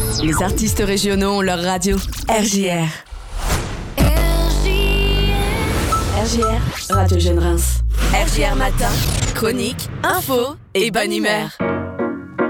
Les artistes régionaux ont leur radio. RJR. RJR, Radio Jeune Reims. RJR Matin, chronique, info et bonne humeur.